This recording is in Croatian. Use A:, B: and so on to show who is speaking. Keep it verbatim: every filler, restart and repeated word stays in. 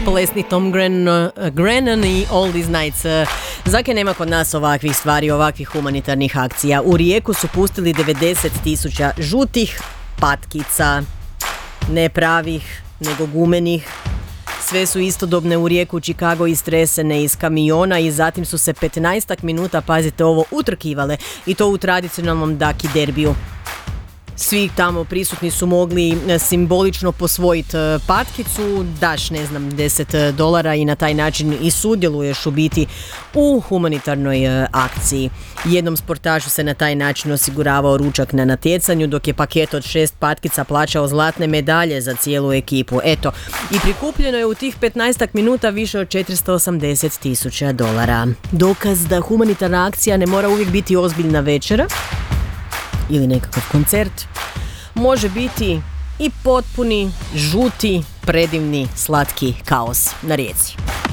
A: plesni Tom Grennan, Grennan i All These Nights. Zake nema kod nas ovakvih stvari, ovakvih humanitarnih akcija. U Rijeku su pustili devedeset tisuća žutih patkica, ne pravih, nego gumenih. Sve su istodobne u Rijeku, Chicago istresene iz kamiona i zatim su se petnaestak minuta, pazite ovo, utrkivale i to u tradicionalnom Daki derbiju. Svi tamo prisutni su mogli simbolično posvojiti patkicu, daš ne znam deset dolara i na taj način i sudjeluješ u biti u humanitarnoj akciji. Jednom sportašu se na taj način osiguravao ručak na natjecanju, dok je paket od šest patkica plaćao zlatne medalje za cijelu ekipu. Eto, i prikupljeno je u tih petnaestak minuta više od četiristo osamdeset tisuća dolara. Dokaz da humanitarna akcija ne mora uvijek biti ozbiljna večera ili nekakav koncert, može biti i potpuni, žuti, predivni, slatki kaos na rijeci.